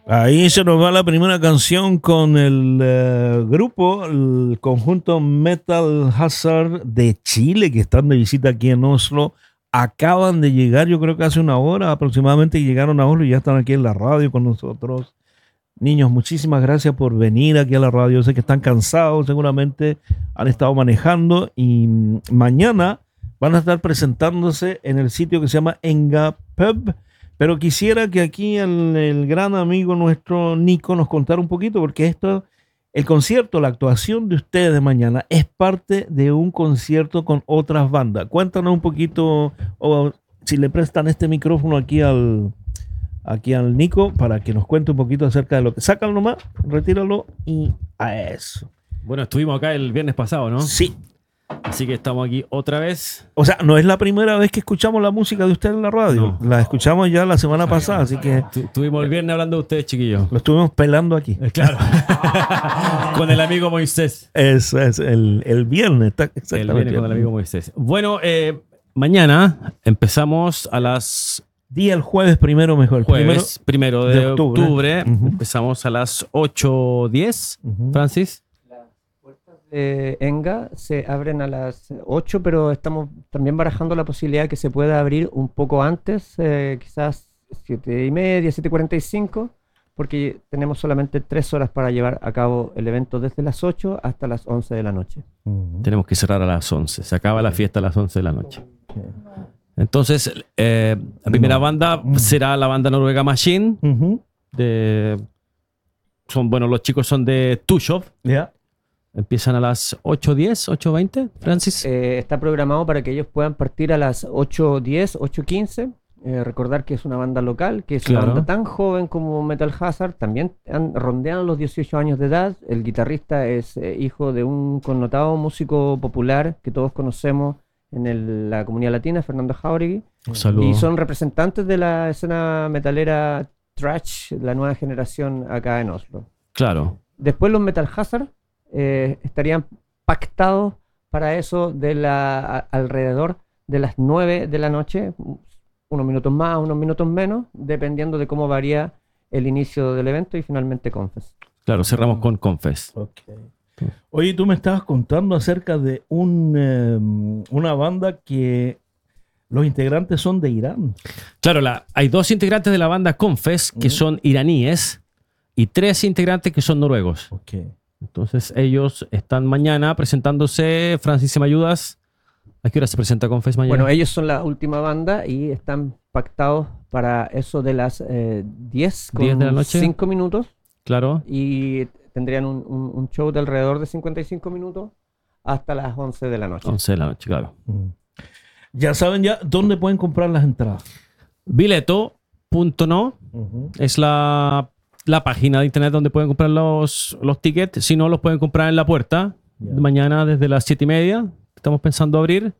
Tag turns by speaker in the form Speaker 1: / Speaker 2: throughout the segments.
Speaker 1: Ahí se nos va la primera canción con el grupo, el conjunto Metal Hazard de Chile, que están de visita aquí en Oslo. Acaban de llegar, yo creo que hace una hora aproximadamente llegaron a Oslo y ya están aquí en la radio con nosotros. Niños, muchísimas gracias por venir aquí a la radio. Sé que están cansados, seguramente han estado manejando y mañana van a estar presentándose en el sitio que se llama Enga Pub. Pero quisiera que aquí el gran amigo nuestro Nico nos contara un poquito, porque el concierto, la actuación de ustedes de mañana es parte de un concierto con otras bandas. Cuéntanos un poquito, o si le prestan este micrófono aquí al Nico para que nos cuente un poquito acerca de lo que... Sácalo nomás, retíralo y a eso.
Speaker 2: Bueno, estuvimos acá el viernes pasado, ¿no?
Speaker 1: Sí.
Speaker 2: Así que estamos aquí otra vez.
Speaker 1: O sea, no es la primera vez que escuchamos la música de ustedes en la radio.
Speaker 2: No.
Speaker 1: La escuchamos ya la semana pasada, así que...
Speaker 2: Estuvimos el viernes hablando de ustedes, chiquillos.
Speaker 1: Lo estuvimos pelando aquí.
Speaker 2: Claro. Con el amigo Moisés.
Speaker 1: Eso es, el viernes.
Speaker 2: El viernes con el amigo Moisés. Bueno, mañana empezamos a las...
Speaker 1: Día el jueves primero mejor.
Speaker 2: Primero de octubre.
Speaker 1: Uh-huh.
Speaker 2: Empezamos a las 8:10,
Speaker 1: Uh-huh.
Speaker 2: Francis.
Speaker 3: Enga se abren a las 8, pero estamos también barajando la posibilidad de que se pueda abrir un poco antes, quizás 7:30, 7:45, porque tenemos solamente 3 horas para llevar a cabo el evento desde las 8 hasta las 11 de la noche.
Speaker 1: Uh-huh.
Speaker 2: Tenemos que cerrar a las 11. Se acaba la fiesta a las 11 de la noche. Entonces, la primera banda será la banda noruega Machine.
Speaker 1: Uh-huh.
Speaker 2: Los chicos son de Tushov.
Speaker 1: Yeah.
Speaker 2: Empiezan a las 8:10, 8:20, Francis.
Speaker 3: Está programado para que ellos puedan partir a las 8:10, 8:15. Recordar que es una banda local, que es una banda tan joven como Metal Hazard. También rondean los 18 años de edad. El guitarrista es hijo de un connotado músico popular que todos conocemos en la comunidad latina, Fernando Jauregui.
Speaker 2: Un saludo.
Speaker 3: Y son representantes de la escena metalera thrash, la nueva generación acá en Oslo.
Speaker 2: Claro.
Speaker 3: Después los Metal Hazard estarían pactados para eso alrededor de las 9 de la noche, unos minutos más, unos minutos menos, dependiendo de cómo varía el inicio del evento y finalmente Confess.
Speaker 2: Claro, cerramos con Confess.
Speaker 1: Okay. Oye, tú me estabas contando acerca de una banda que los integrantes son de Irán.
Speaker 2: Claro, hay 2 integrantes de la banda Confess que son iraníes y 3 integrantes que son noruegos.
Speaker 1: Okay.
Speaker 2: Entonces ellos están mañana presentándose. Francis, ¿me ayudas? ¿A qué hora se presenta Confess mañana?
Speaker 3: Bueno, ellos son la última banda y están pactados para eso de las 10 con
Speaker 2: 10 de la noche.
Speaker 3: 5 minutos.
Speaker 2: Claro.
Speaker 3: Y tendrían un show de alrededor de 55 minutos hasta las 11 de la noche.
Speaker 2: 11 de la noche, claro.
Speaker 1: Ya saben ya dónde pueden comprar las entradas.
Speaker 2: Bileto.no es la página de internet donde pueden comprar los tickets. Si no, los pueden comprar en la puerta. Mañana desde las 7:30. Estamos pensando abrir.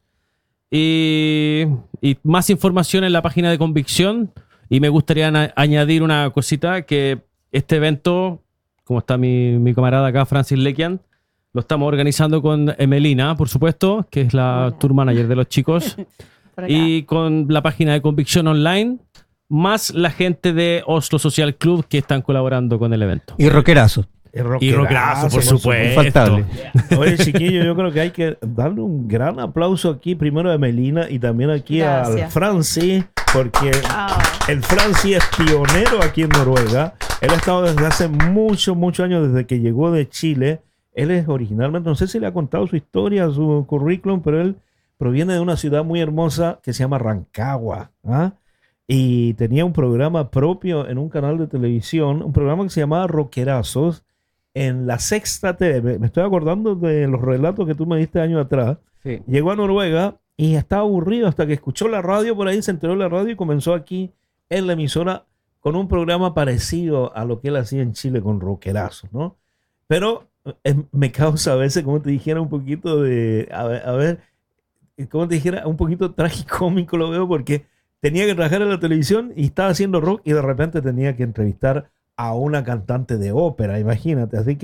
Speaker 2: Y más información en la página de Convicción. Y me gustaría añadir una cosita, que este evento, como está mi camarada acá, Francis Lekian, lo estamos organizando con Emelina, por supuesto, que es la tour manager de los chicos. Y con la página de Convicción Online, más la gente de Oslo Social Club que están colaborando con el evento.
Speaker 3: Y rockerazo.
Speaker 2: Y rockerazo, por supuesto.
Speaker 3: Infaltable.
Speaker 1: Oye, chiquillo, yo creo que hay que darle un gran aplauso aquí, primero a Melina y también aquí al Francis, porque el Francis es pionero aquí en Noruega. Él ha estado desde hace muchos años, desde que llegó de Chile. Él es originalmente, no sé si le ha contado su historia, su currículum, pero él proviene de una ciudad muy hermosa que se llama Rancagua, ¿ah? Y tenía un programa propio en un canal de televisión, un programa que se llamaba Rockerazos, en la Sexta TV. Me estoy acordando de los relatos que tú me diste años atrás.
Speaker 3: Sí.
Speaker 1: Llegó a Noruega y estaba aburrido hasta que escuchó la radio por ahí, se enteró de la radio y comenzó aquí en la emisora con un programa parecido a lo que él hacía en Chile con Rockerazos, ¿no? Pero me causa a veces, como te dijera, un poquito de... A ver, como te dijera, un poquito tragicómico lo veo, porque tenía que trabajar en la televisión y estaba haciendo rock y de repente tenía que entrevistar a una cantante de ópera, imagínate. Así que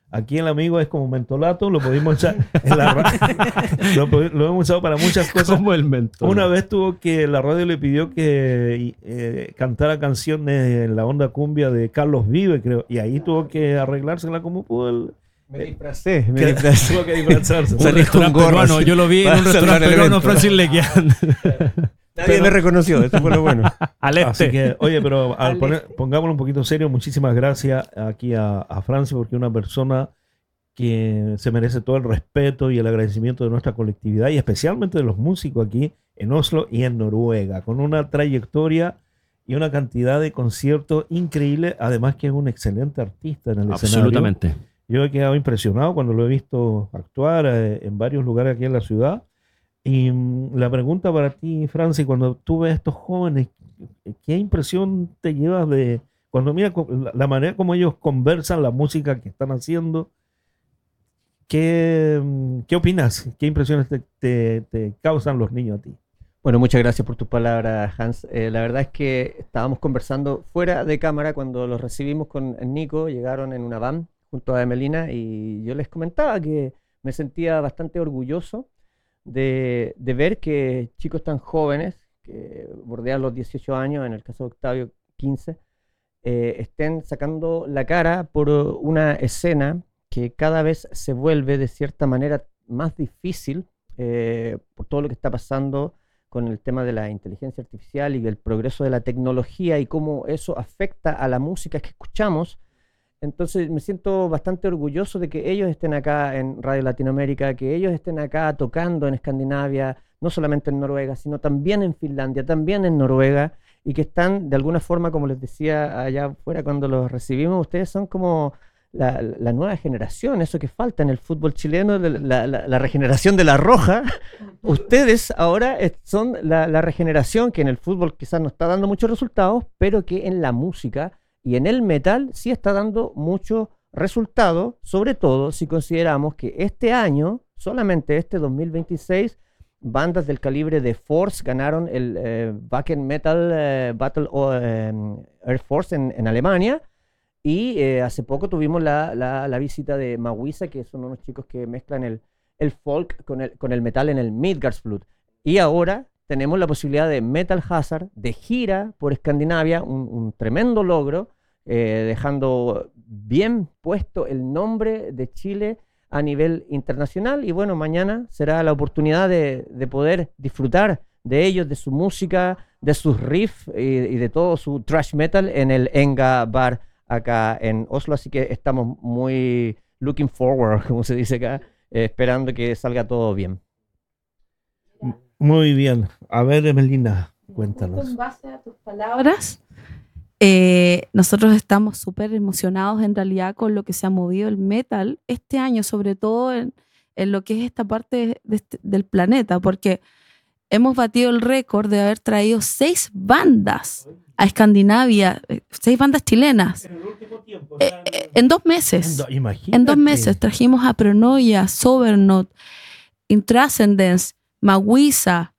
Speaker 1: Aquí el amigo es como mentolato, lo pudimos usar en la lo hemos usado para muchas cosas.
Speaker 2: Como el mentolato.
Speaker 1: Una vez la radio le pidió que cantara canciones en la onda cumbia de Carlos Vive, creo, y ahí tuvo que arreglársela como pudo.
Speaker 3: Me disfracé.
Speaker 1: Tuvo que disfrazarse.
Speaker 2: Salí con un gorro. Yo lo vi en un restaurante peruano, Francis Lequian.
Speaker 3: Nadie me reconoció, eso fue lo bueno.
Speaker 1: Así que, oye, pero pongámoslo un poquito serio. Muchísimas gracias aquí a Francis, porque es una persona que se merece todo el respeto y el agradecimiento de nuestra colectividad y especialmente de los músicos aquí en Oslo y en Noruega, con una trayectoria y una cantidad de conciertos increíble, además que es un excelente artista en el escenario.
Speaker 2: Absolutamente.
Speaker 1: Yo he quedado impresionado cuando lo he visto actuar en varios lugares aquí en la ciudad. Y la pregunta para ti, Francis, cuando tú ves a estos jóvenes, ¿qué impresión te llevas de cuando miras la manera como ellos conversan, la música que están haciendo? ¿Qué opinas? ¿Qué impresiones te causan los niños a ti?
Speaker 3: Bueno, muchas gracias por tus palabras, Hans. La verdad es que estábamos conversando fuera de cámara cuando los recibimos con Nico, llegaron en una van junto a Emelina y yo les comentaba que me sentía bastante orgulloso de ver que chicos tan jóvenes, que bordean los 18 años, en el caso de Octavio 15, estén sacando la cara por una escena que cada vez se vuelve de cierta manera más difícil por todo lo que está pasando con el tema de la inteligencia artificial y el progreso de la tecnología y cómo eso afecta a la música que escuchamos. Entonces me siento bastante orgulloso de que ellos estén acá en Radio Latinoamérica, que ellos estén acá tocando en Escandinavia, no solamente en Noruega, sino también en Finlandia, también en Noruega, y que están de alguna forma, como les decía allá afuera cuando los recibimos, ustedes son como la nueva generación, eso que falta en el fútbol chileno, la regeneración de la roja. Ustedes ahora son la regeneración que en el fútbol quizás no está dando muchos resultados, pero que en la música y en el metal sí está dando mucho resultado, sobre todo si consideramos que este año, solamente este 2026, bandas del calibre de Force ganaron el Wacken Metal Battle Air Force en Alemania, y hace poco tuvimos la visita de Mawisa, que son unos chicos que mezclan el folk con el metal en el Midgardsplut. Y ahora tenemos la posibilidad de Metal Hazard, de gira por Escandinavia, un tremendo logro, dejando bien puesto el nombre de Chile a nivel internacional. Y bueno, mañana será la oportunidad de poder disfrutar de ellos, de su música, de sus riffs y de todo su thrash metal en el Enga Bar acá en Oslo. Así que estamos muy looking forward, como se dice acá, esperando que salga todo bien.
Speaker 1: Muy bien. A ver, Emelina, cuéntanos.
Speaker 4: En base a tus palabras, nosotros estamos súper emocionados en realidad con lo que se ha movido el metal este año, sobre todo en lo que es esta parte del planeta, porque hemos batido el récord de haber traído 6 bandas a Escandinavia, 6 bandas chilenas.
Speaker 1: En el último tiempo,
Speaker 4: en 2 meses.
Speaker 1: Imagínate.
Speaker 4: En 2 meses trajimos a Pronoia, Sobernot, Intrascendence, Mawisa,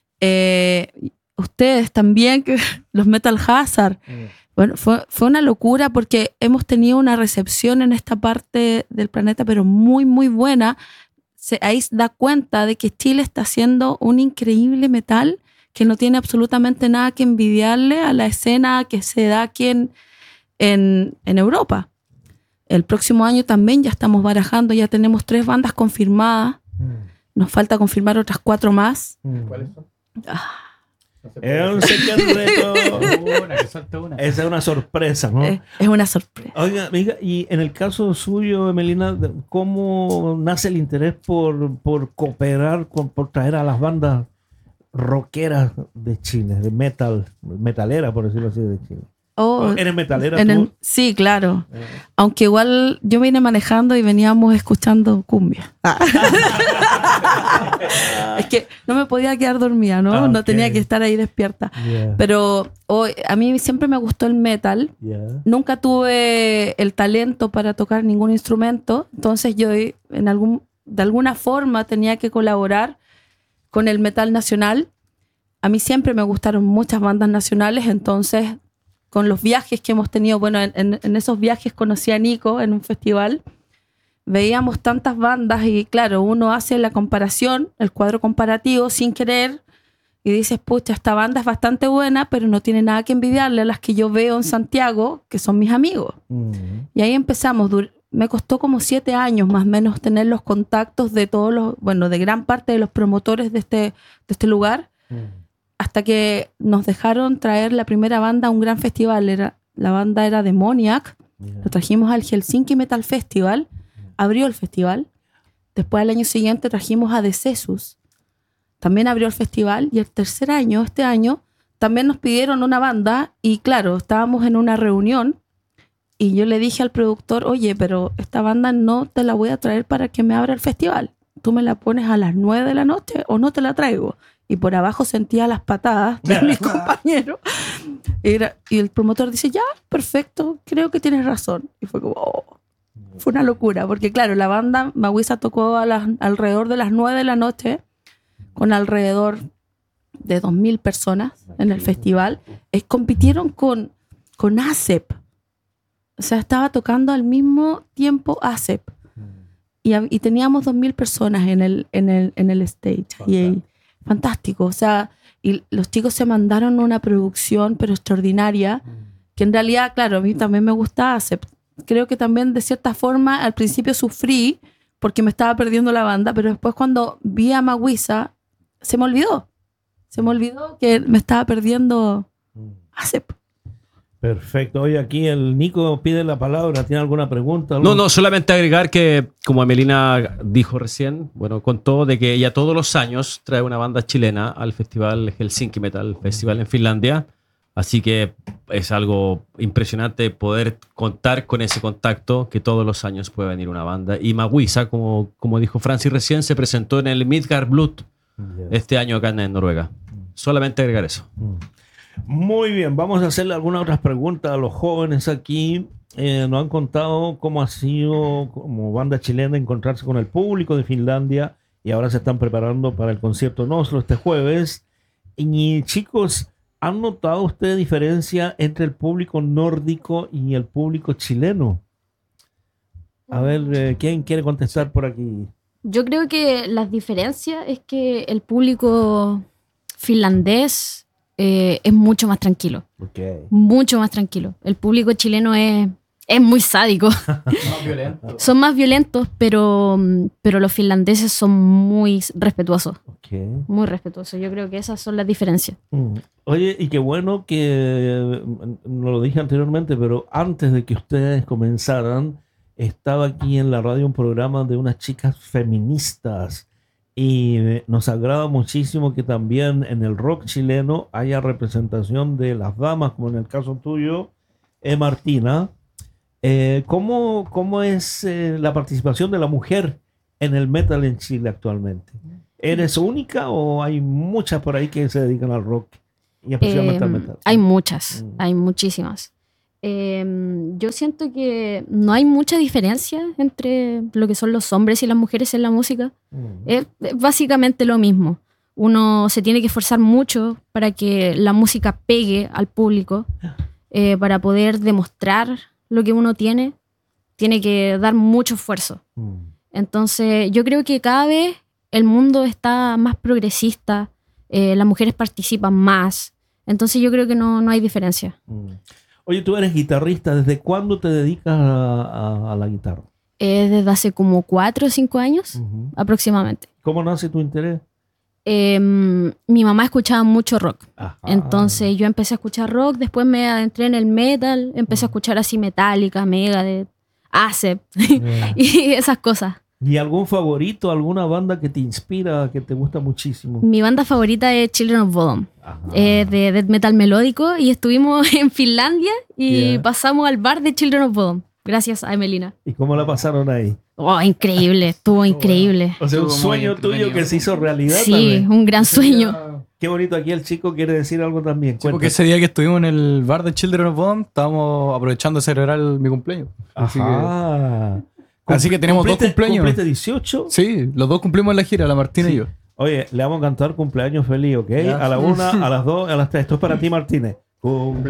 Speaker 4: ustedes también, los Metal Hazard. Bueno, fue una locura porque hemos tenido una recepción en esta parte del planeta, pero muy, muy buena. Ahí se da cuenta de que Chile está haciendo un increíble metal que no tiene absolutamente nada que envidiarle a la escena que se da aquí en Europa. El próximo año también ya estamos barajando, ya tenemos 3 bandas confirmadas. Nos falta confirmar otras 4 más.
Speaker 3: ¿Cuáles son?
Speaker 1: Es un secreto. Esa es una sorpresa, ¿no?
Speaker 4: Es una sorpresa.
Speaker 1: Oiga, amiga, y en el caso suyo, Emelina, ¿cómo nace el interés por cooperar, por traer a las bandas rockeras de Chile, de metalera, por decirlo así, de Chile? ¿Eres metalera tú?
Speaker 4: Sí, claro. Aunque igual yo vine manejando y veníamos escuchando cumbia. Es que no me podía quedar dormida, ¿no? No tenía que estar ahí despierta. Yeah. Pero a mí siempre me gustó el metal. Yeah. Nunca tuve el talento para tocar ningún instrumento. Entonces yo de alguna forma tenía que colaborar con el metal nacional. A mí siempre me gustaron muchas bandas nacionales, entonces con los viajes que hemos tenido, bueno, en esos viajes conocí a Nico en un festival veíamos tantas bandas y claro, uno hace la comparación, el cuadro comparativo sin querer y dices, pucha, esta banda es bastante buena, pero no tiene nada que envidiarle a las que yo veo en Santiago, que son mis amigos. Y ahí empezamos. Me costó como 7 años más o menos tener los contactos de todos los, bueno, de gran parte de los promotores de este lugar, hasta que nos dejaron traer la primera banda a un gran festival. La banda era Demoniac, lo trajimos al Helsinki Metal Festival, abrió el festival. Después al año siguiente trajimos a Decesus, también abrió el festival, y el tercer año, este año, también nos pidieron una banda y claro, estábamos en una reunión y yo le dije al productor, oye, pero esta banda no te la voy a traer para que me abra el festival. Tú me la pones a las 9 de la noche o no te la traigo. Y por abajo sentía las patadas de mis compañeros. Y el promotor dice, ya, perfecto, creo que tienes razón. Y fue como, fue una locura, porque claro, la banda Maguisa tocó alrededor de las 9 de la noche, con alrededor de 2.000 personas en el festival. Compitieron con ASEP. O sea, estaba tocando al mismo tiempo ASEP. Y teníamos 2.000 personas en el stage. Y fantástico. O sea, y los chicos se mandaron una producción, pero extraordinaria, que en realidad, claro, a mí también me gusta ASEP. Creo que también, de cierta forma, al principio sufrí porque me estaba perdiendo la banda, pero después cuando vi a Maguisa, se me olvidó que me estaba perdiendo ASEP.
Speaker 1: Perfecto. Oye, aquí el Nico pide la palabra. ¿Tiene alguna pregunta?
Speaker 2: No, solamente agregar que, como Emelina dijo recién, bueno, contó de que ella todos los años trae una banda chilena al festival Helsinki Metal Festival en Finlandia. Así que es algo impresionante poder contar con ese contacto, que todos los años puede venir una banda. Y Maguisa, como dijo Francis recién, se presentó en el Midgard Blood este año acá en Noruega. Solamente agregar eso.
Speaker 1: Muy bien, vamos a hacerle algunas otras preguntas a los jóvenes aquí. Nos han contado cómo ha sido como banda chilena encontrarse con el público de Finlandia, y ahora se están preparando para el concierto en Oslo este jueves. Y chicos, ¿han notado ustedes diferencia entre el público nórdico y el público chileno? A ver, ¿quién quiere contestar por aquí?
Speaker 5: Yo creo que la diferencia es que el público finlandés es mucho más tranquilo.
Speaker 1: Okay.
Speaker 5: Mucho más tranquilo. El público chileno es muy sádico. Son más violentos, pero los finlandeses son muy respetuosos.
Speaker 1: Okay.
Speaker 5: Muy respetuosos. Yo creo que esas son las diferencias.
Speaker 1: Oye, y qué bueno que, no lo dije anteriormente, pero antes de que ustedes comenzaran, estaba aquí en la radio un programa de unas chicas feministas. Y nos agrada muchísimo que también en el rock chileno haya representación de las damas, como en el caso tuyo, Martina. ¿Cómo es la participación de la mujer en el metal en Chile actualmente? ¿Eres única o hay muchas por ahí que se dedican al rock y especialmente al metal?
Speaker 5: Hay muchas, hay muchísimas. Yo siento que no hay mucha diferencia entre lo que son los hombres y las mujeres en la música. Es básicamente lo mismo. Uno se tiene que esforzar mucho para que la música pegue al público, para poder demostrar lo que uno tiene que dar mucho esfuerzo. Entonces yo creo que cada vez el mundo está más progresista, las mujeres participan más, entonces yo creo que no hay diferencia.
Speaker 1: Oye, tú eres guitarrista. ¿Desde cuándo te dedicas a la guitarra?
Speaker 5: Desde hace como 4 o 5 años aproximadamente.
Speaker 1: ¿Cómo nace tu interés?
Speaker 5: Mi mamá escuchaba mucho rock.
Speaker 1: Ajá.
Speaker 5: Entonces yo empecé a escuchar rock, después me adentré en el metal, empecé a escuchar así Metallica, Megadeth, ASEP y esas cosas.
Speaker 1: ¿Y algún favorito, alguna banda que te inspira, que te gusta muchísimo?
Speaker 5: Mi banda favorita es Children of Bodom, de death metal melódico, y estuvimos en Finlandia y pasamos al bar de Children of Bodom, gracias a Emelina.
Speaker 1: ¿Y cómo la pasaron ahí?
Speaker 5: Oh, increíble, estuvo increíble.
Speaker 1: O sea, un sueño tuyo que se hizo realidad.
Speaker 5: Sí,
Speaker 1: también.
Speaker 5: un gran sueño.
Speaker 1: Qué bonito. Aquí el chico quiere decir algo también.
Speaker 6: Sí, porque ese día que estuvimos en el bar de Children of Bodom, estábamos aprovechando de celebrar mi cumpleaños. Así que tenemos 2 cumpleaños.
Speaker 1: ¿Cumpliste 18?
Speaker 6: Sí, los 2 cumplimos en la gira, la Martina y yo.
Speaker 1: Oye, le vamos a cantar cumpleaños feliz, ¿ok? Ya. A la 1, a las 2, a las 3. Esto es para ti, Martínez.